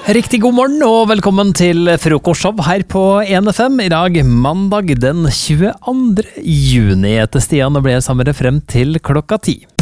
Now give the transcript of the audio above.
Riktig god morgen og velkommen til frokostshow her på 1FM. I dag mandag den 22. juni etter Stian og ble sammen frem til klokka 10.